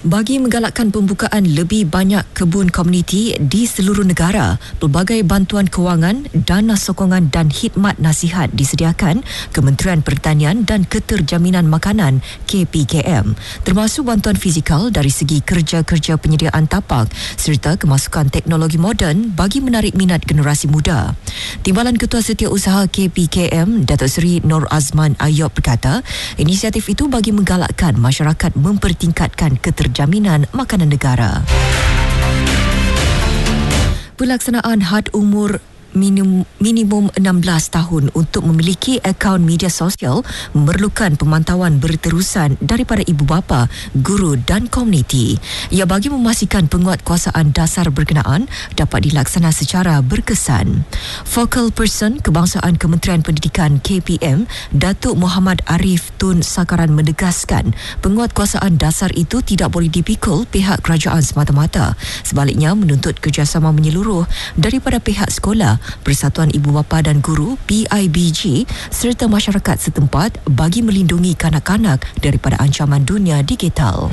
Bagi menggalakkan pembukaan lebih banyak kebun komuniti di seluruh negara, pelbagai bantuan kewangan, dana sokongan dan khidmat nasihat disediakan Kementerian Pertanian dan Keterjaminan Makanan KPKM, termasuk bantuan fizikal dari segi kerja-kerja penyediaan tapak serta kemasukan teknologi moden bagi menarik minat generasi muda. Timbalan Ketua Setiausaha KPKM, Datuk Seri Nur Azman Ayub berkata, inisiatif itu bagi menggalakkan masyarakat mempertingkatkan keterjaminan makanan negara. Pelaksanaan had umur minimum 16 tahun untuk memiliki akaun media sosial memerlukan pemantauan berterusan daripada ibu bapa, guru dan komuniti. Ia bagi memastikan penguatkuasaan dasar berkenaan dapat dilaksana secara berkesan. Focal Person Kebangsaan Kementerian Pendidikan KPM, Datuk Muhammad Arif Tun Sakaran menegaskan penguatkuasaan dasar itu tidak boleh dipikul pihak kerajaan semata-mata. Sebaliknya menuntut kerjasama menyeluruh daripada pihak sekolah, Persatuan Ibu Bapa dan Guru PIBG serta masyarakat setempat bagi melindungi kanak-kanak daripada ancaman dunia digital.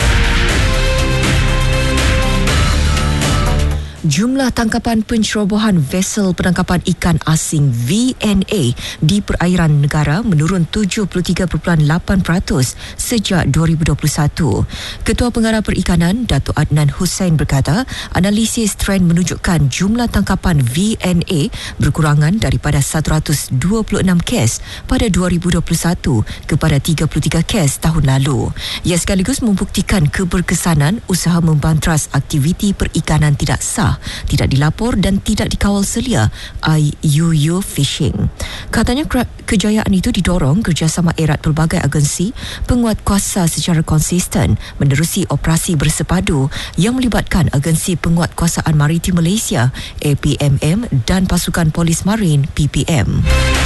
Jumlah tangkapan pencerobohan vesel penangkapan ikan asing VNA di perairan negara menurun 73.8% sejak 2021. Ketua Pengarah Perikanan, Datuk Adnan Hussein berkata, analisis trend menunjukkan jumlah tangkapan VNA berkurangan daripada 126 kes pada 2021 kepada 33 kes tahun lalu. Ia sekaligus membuktikan keberkesanan usaha membantras aktiviti perikanan tidak sah, tidak dilapor dan tidak dikawal selia IUU fishing. Katanya kejayaan itu didorong kerjasama erat pelbagai agensi penguatkuasa secara konsisten menerusi operasi bersepadu yang melibatkan Agensi Penguatkuasaan Maritim Malaysia APMM dan Pasukan Polis Marin PPM.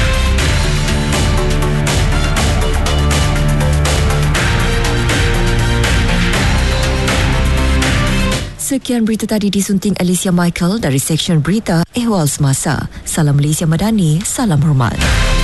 Sekian berita tadi disunting Alicia Michael dari Seksyen Berita Ehwal Semasa. Salam Malaysia Madani, salam hormat.